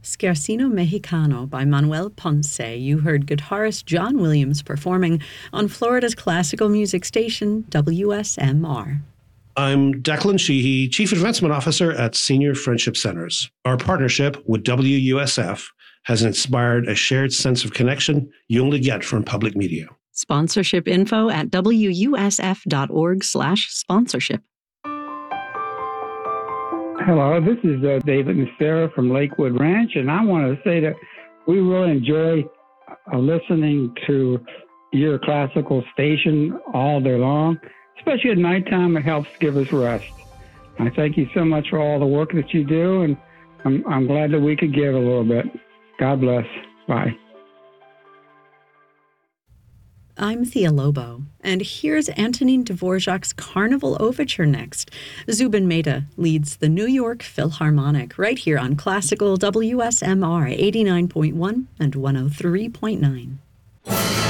Scarsino Mexicano by Manuel Ponce. You heard guitarist John Williams performing on Florida's classical music station, WSMR. I'm Declan Sheehy, Chief Advancement Officer at Senior Friendship Centers. Our partnership with WUSF has inspired a shared sense of connection you only get from public media. Sponsorship info at wusf.org/sponsorship. Hello, this is David Nacera from Lakewood Ranch, and I want to say that we really enjoy listening to your classical station all day long, especially at nighttime. It helps give us rest. I thank you so much for all the work that you do, and I'm glad that we could give a little bit. God bless. Bye. I'm Thea Lobo, and here's Antonin Dvorak's Carnival Overture next. Zubin Mehta leads the New York Philharmonic right here on Classical WSMR 89.1 and 103.9.